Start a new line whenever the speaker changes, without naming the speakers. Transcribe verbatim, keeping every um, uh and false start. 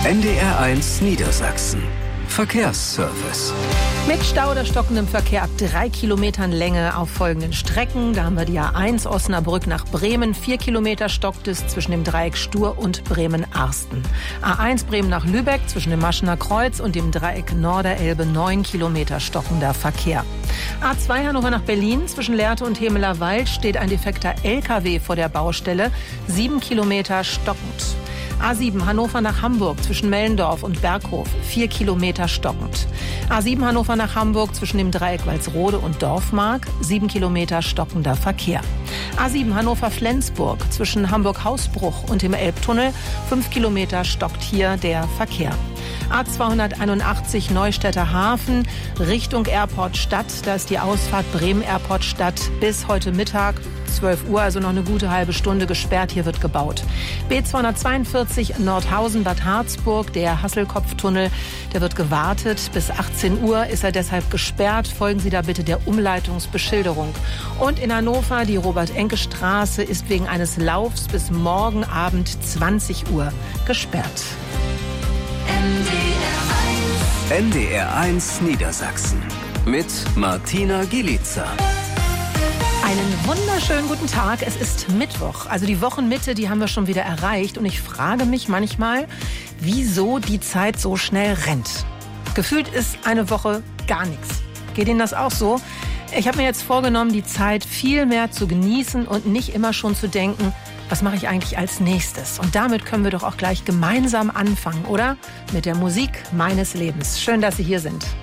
N D R eins Niedersachsen. Verkehrsservice.
Mit Stau oder stockendem Verkehr ab drei Kilometern Länge auf folgenden Strecken. Da haben wir die A eins Osnabrück nach Bremen. Vier Kilometer stockt es zwischen dem Dreieck Stur und Bremen-Arsten. A eins Bremen nach Lübeck zwischen dem Maschener Kreuz und dem Dreieck Norderelbe. Neun Kilometer stockender Verkehr. A zwei Hannover nach Berlin zwischen Lehrte und Hemeler Wald steht ein defekter L K W vor der Baustelle. Sieben Kilometer stockend. A sieben Hannover nach Hamburg zwischen Mellendorf und Berghof, vier Kilometer stockend. A sieben Hannover nach Hamburg zwischen dem Dreieck Walsrode und Dorfmark, sieben Kilometer stockender Verkehr. A sieben Hannover-Flensburg zwischen Hamburg-Hausbruch und dem Elbtunnel, fünf Kilometer stockt hier der Verkehr. A zweihunderteinundachtzig Neustädter Hafen Richtung Airport Stadt, da ist die Ausfahrt Bremen Airport Stadt bis heute Mittag zwölf Uhr, also noch eine gute halbe Stunde gesperrt. Hier wird gebaut. B zweihundertzweiundvierzig Nordhausen Bad Harzburg, der Hasselkopftunnel, der wird gewartet. Bis achtzehn Uhr ist er deshalb gesperrt. Folgen Sie da bitte der Umleitungsbeschilderung. Und in Hannover, die Robert-Enke-Straße ist wegen eines Laufs bis morgen Abend zwanzig Uhr gesperrt.
N D R eins Niedersachsen mit Martina Gielica.
Einen wunderschönen guten Tag. Es ist Mittwoch. Also die Wochenmitte, die haben wir schon wieder erreicht. Und ich frage mich manchmal, wieso die Zeit so schnell rennt. Gefühlt ist eine Woche gar nichts. Geht Ihnen das auch so? Ich habe mir jetzt vorgenommen, die Zeit viel mehr zu genießen und nicht immer schon zu denken, was mache ich eigentlich als nächstes? Und damit können wir doch auch gleich gemeinsam anfangen, oder? Mit der Musik meines Lebens. Schön, dass Sie hier sind.